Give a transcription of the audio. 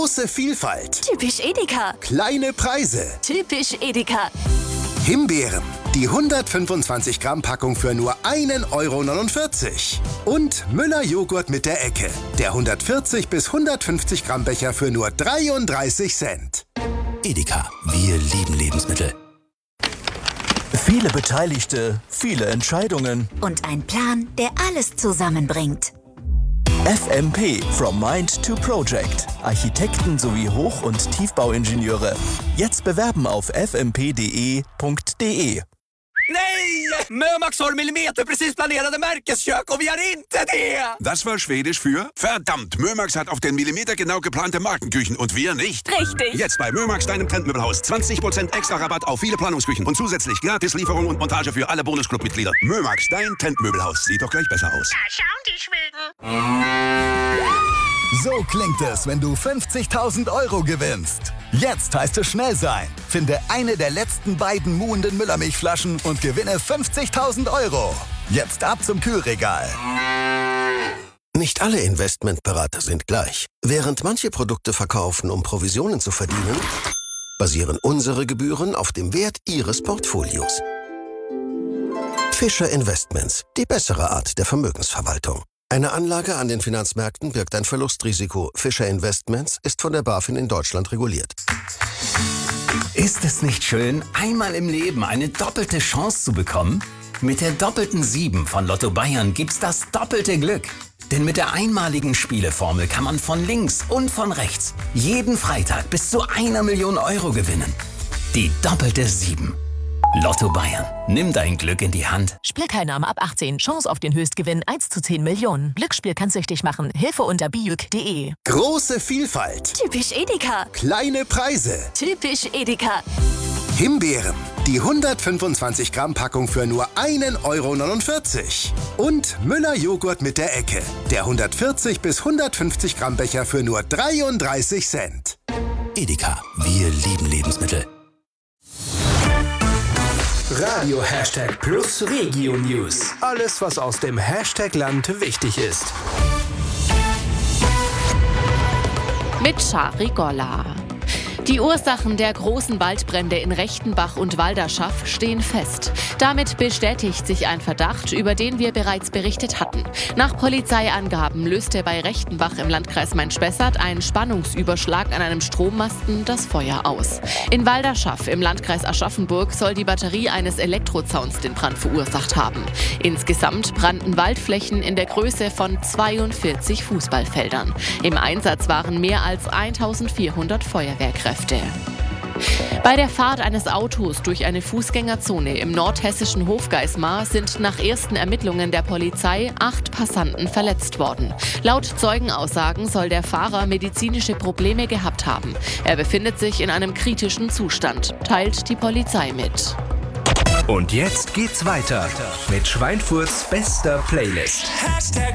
Große Vielfalt. Typisch Edeka. Kleine Preise. Typisch Edeka. Himbeeren. Die 125 Gramm Packung für nur 1,49 €. Und Müller Joghurt mit der Ecke. Der 140 bis 150 Gramm Becher für nur 33 Cent. Edeka, wir lieben Lebensmittel. Viele Beteiligte, viele Entscheidungen. Und ein Plan, der alles zusammenbringt. FMP, From Mind to Project. Architekten sowie Hoch- und Tiefbauingenieure. Jetzt bewerben auf fmp.de. Nej! Mömax har millimeterprecis planerade märkeskök och vi har inte det! Das war Schwedisch für verdammt, Mömax hat auf den Millimeter genau geplante Markenküchen und wir nicht. Richtig. Jetzt bei Mömax, deinem Trendmöbelhaus. 20% extra Rabatt auf viele Planungsküchen und zusätzlich Gratislieferung und Montage für alle Bonusclub-Mitglieder. Mömax, dein Trendmöbelhaus. Sieht doch gleich besser aus. Da schauen die Schweden. So klingt es, wenn du 50.000 € gewinnst. Jetzt heißt es schnell sein. Finde eine der letzten beiden muhenden Müllermilchflaschen und gewinne 50.000 €. Jetzt ab zum Kühlregal. Nicht alle Investmentberater sind gleich. Während manche Produkte verkaufen, um Provisionen zu verdienen, basieren unsere Gebühren auf dem Wert Ihres Portfolios. Fischer Investments, die bessere Art der Vermögensverwaltung. Eine Anlage an den Finanzmärkten birgt ein Verlustrisiko. Fischer Investments ist von der BaFin in Deutschland reguliert. Ist es nicht schön, einmal im Leben eine doppelte Chance zu bekommen? Mit der doppelten 7 von Lotto Bayern gibt's das doppelte Glück. Denn mit der einmaligen Spieleformel kann man von links und von rechts jeden Freitag bis zu 1 Million € gewinnen. Die doppelte 7. Lotto Bayern. Nimm dein Glück in die Hand. Spielteilnahme ab 18. Chance auf den Höchstgewinn 1 zu 10 Millionen. Glücksspiel kann süchtig machen. Hilfe unter biuk.de. Große Vielfalt. Typisch Edeka. Kleine Preise. Typisch Edeka. Himbeeren. Die 125 Gramm Packung für nur 1,49 €. Und Müller Joghurt mit der Ecke. Der 140 bis 150 Gramm Becher für nur 33 Cent. Edeka, wir lieben Lebensmittel. Radio #Plus Regio News. Alles, was aus dem Hashtag-Land wichtig ist. Mit Shari Golla. Die Ursachen der großen Waldbrände in Rechtenbach und Walderschaff stehen fest. Damit bestätigt sich ein Verdacht, über den wir bereits berichtet hatten. Nach Polizeiangaben löste bei Rechtenbach im Landkreis Main-Spessart ein Spannungsüberschlag an einem Strommasten das Feuer aus. In Walderschaff im Landkreis Aschaffenburg soll die Batterie eines Elektrozauns den Brand verursacht haben. Insgesamt brannten Waldflächen in der Größe von 42 Fußballfeldern. Im Einsatz waren mehr als 1400 Feuerwehrkräfte. Bei der Fahrt eines Autos durch eine Fußgängerzone im nordhessischen Hofgeismar sind nach ersten Ermittlungen der Polizei 8 Passanten verletzt worden. Laut Zeugenaussagen soll der Fahrer medizinische Probleme gehabt haben. Er befindet sich in einem kritischen Zustand, teilt die Polizei mit. Und jetzt geht's weiter mit Schweinfurts bester Playlist.